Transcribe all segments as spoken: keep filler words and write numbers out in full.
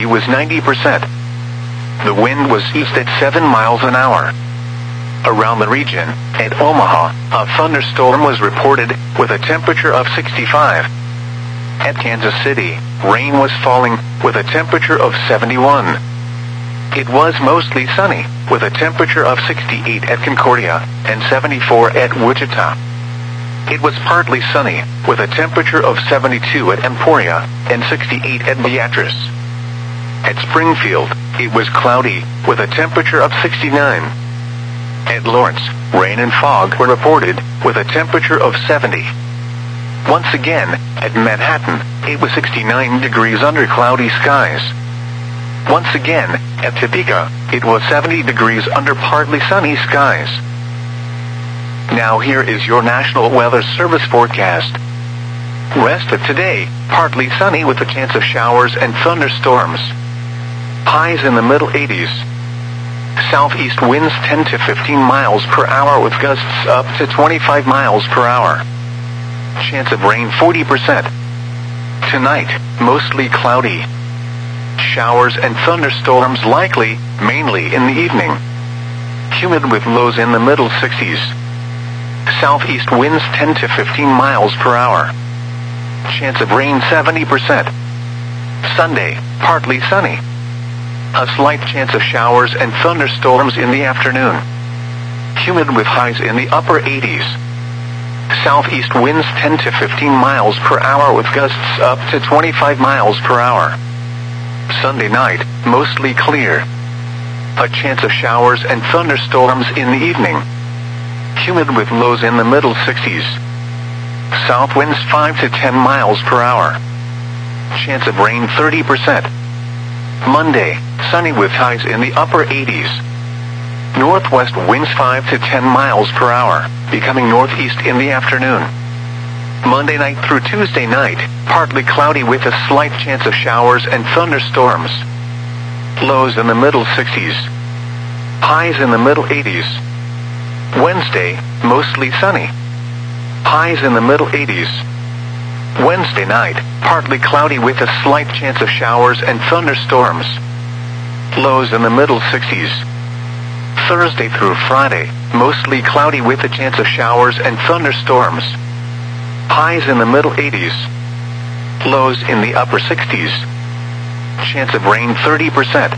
was ninety percent. The wind was east at seven miles an hour. Around the region, at Omaha, a thunderstorm was reported, with a temperature of sixty-five. At Kansas City, rain was falling, with a temperature of seventy-one. It was mostly sunny, with a temperature of sixty-eight at Concordia, and seventy-four at Wichita. It was partly sunny, with a temperature of seventy-two at Emporia, and sixty-eight at Beatrice. At Springfield, it was cloudy, with a temperature of sixty-nine. At Lawrence, rain and fog were reported, with a temperature of seventy. Once again, at Manhattan, it was sixty-nine degrees under cloudy skies. Once again, at Topeka, it was seventy degrees under partly sunny skies. Now here is your National Weather Service forecast. Rest of today, partly sunny with a chance of showers and thunderstorms. Highs in the middle eighties. Southeast winds ten to fifteen miles per hour with gusts up to twenty-five miles per hour. Chance of rain forty percent. Tonight, mostly cloudy. Showers and thunderstorms likely, mainly in the evening. Humid with lows in the middle sixties. Southeast winds ten to fifteen miles per hour. Chance of rain seventy percent. Sunday, partly sunny. A slight chance of showers and thunderstorms in the afternoon. Humid with highs in the upper eighties. Southeast winds ten to fifteen miles per hour with gusts up to twenty-five miles per hour. Sunday night, mostly clear. A chance of showers and thunderstorms in the evening. Humid with lows in the middle sixties. South winds five to ten miles per hour. Chance of rain thirty percent. Monday, sunny with highs in the upper eighties. Northwest winds five to ten miles per hour, becoming northeast in the afternoon. Monday night through Tuesday night, partly cloudy with a slight chance of showers and thunderstorms. Lows in the middle sixties. Highs in the middle eighties. Wednesday, mostly sunny. Highs in the middle eighties. Wednesday night, partly cloudy with a slight chance of showers and thunderstorms. Lows in the middle sixties. Thursday through Friday, mostly cloudy with a chance of showers and thunderstorms. Highs in the middle eighties. Lows in the upper sixties. Chance of rain thirty percent.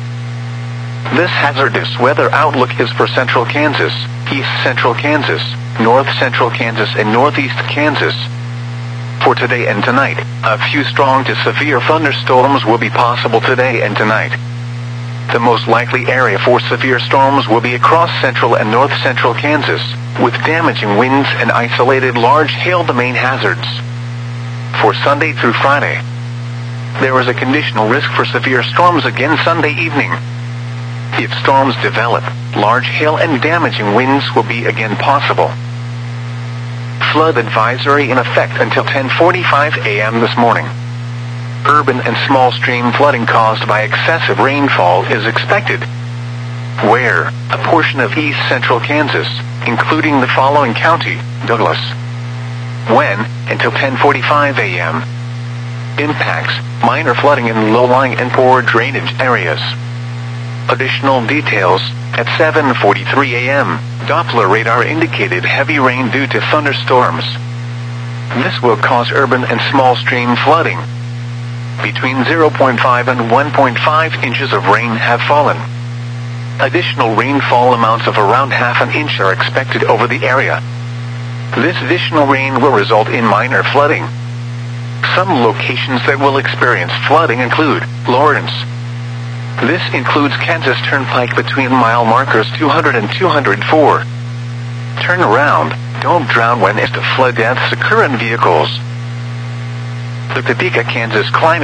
This hazardous weather outlook is for central Kansas, east central Kansas, north central Kansas, and northeast Kansas. For today and tonight, a few strong to severe thunderstorms will be possible today and tonight. The most likely area for severe storms will be across central and north central Kansas, with damaging winds and isolated large hail the main hazards. For Sunday through Friday, there is a conditional risk for severe storms again Sunday evening. If storms develop, large hail and damaging winds will be again possible. Flood advisory in effect until ten forty-five a m this morning. Urban and small stream flooding caused by excessive rainfall is expected. Where? A portion of east central Kansas, including the following county: Douglas. When? Until ten forty-five a m Impacts: minor flooding in low-lying and poor drainage areas. Additional details: at seven forty-three a m, Doppler radar indicated heavy rain due to thunderstorms. This will cause urban and small stream flooding. Between zero point five and one point five inches of rain have fallen. Additional rainfall amounts of around half an inch are expected over the area. This additional rain will result in minor flooding. Some locations that will experience flooding include Lawrence. This includes Kansas Turnpike between mile markers two hundred and two hundred four. Turn around, don't drown when is the flood deaths occur in vehicles. The Topeka, Kansas climate